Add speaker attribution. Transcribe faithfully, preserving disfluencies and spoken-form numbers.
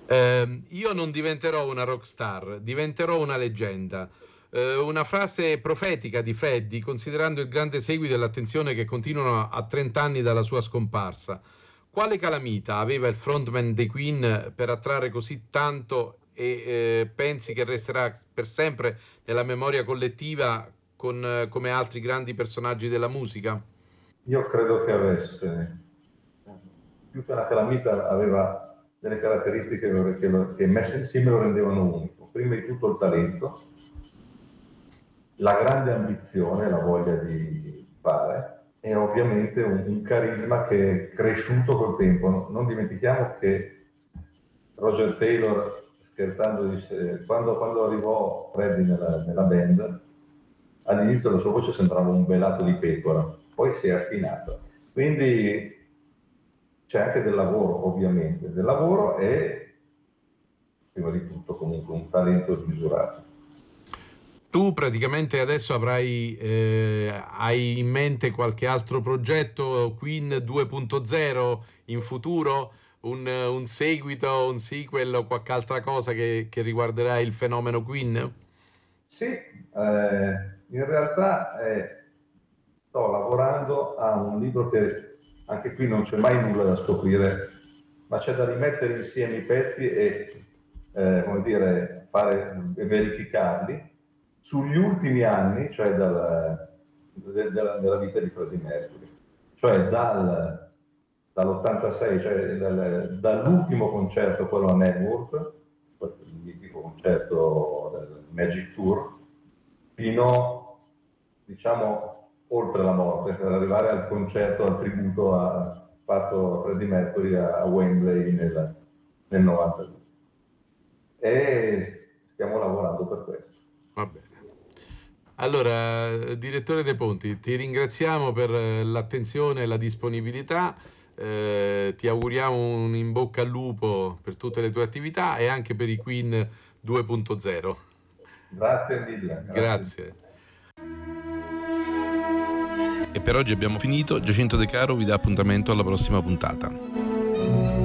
Speaker 1: Eh, io non diventerò una rockstar, diventerò una leggenda. Eh, una frase profetica di Freddie, considerando il grande seguito e l'attenzione che continuano a trenta anni dalla sua scomparsa. Quale calamita aveva il frontman dei Queen per attrarre così tanto e eh, pensi che resterà per sempre nella memoria collettiva con, eh, come altri grandi personaggi della musica?
Speaker 2: Io credo che avesse, più che una calamita, aveva delle caratteristiche che, lo, che messe insieme lo rendevano unico. Prima di tutto il talento, la grande ambizione, la voglia di fare e ovviamente un, un carisma che è cresciuto col tempo. Non, non dimentichiamo che Roger Taylor, scherzando, dice, quando, quando arrivò Freddie nella, nella band, all'inizio la sua voce sembrava un velato di pecora, poi si è affinato. Quindi c'è anche del lavoro, ovviamente, del lavoro e prima di tutto comunque un talento smisurato.
Speaker 1: Tu praticamente adesso avrai eh, hai in mente qualche altro progetto Queen due punto zero in futuro? Un, un seguito, un sequel o qualche altra cosa che, che riguarderà il fenomeno Queen?
Speaker 2: Sì, eh, in realtà eh, sto lavorando a un libro che anche qui non c'è mai nulla da scoprire, ma c'è da rimettere insieme i pezzi e eh, come dire, fare, verificarli sugli ultimi anni, cioè dal, de, de, della vita di Freddie Mercury, cioè dal, dall'ottantasei, cioè dal, dall'ultimo concerto, quello a Network, il mitico concerto del Magic Tour, fino, diciamo, oltre la morte, per arrivare al concerto, al tributo a, fatto a Freddie Mercury a, a Wembley nel, nel novantadue. E stiamo lavorando per questo.
Speaker 1: Va bene. Allora, direttore De Ponti, ti ringraziamo per eh, l'attenzione e la disponibilità. Eh, ti auguriamo un in bocca al lupo per tutte le tue attività e anche per i Queen due punto zero.
Speaker 2: Grazie mille, grazie.
Speaker 1: Grazie.
Speaker 3: E per oggi abbiamo finito. Giacinto De Caro vi dà appuntamento alla prossima puntata.